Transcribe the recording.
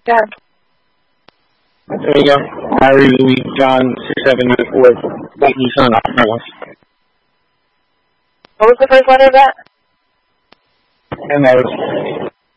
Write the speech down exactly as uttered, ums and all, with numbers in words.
Yeah. There you go. Harry Louis John six seven eight four. White Nissan. What was the first letter of that? And that was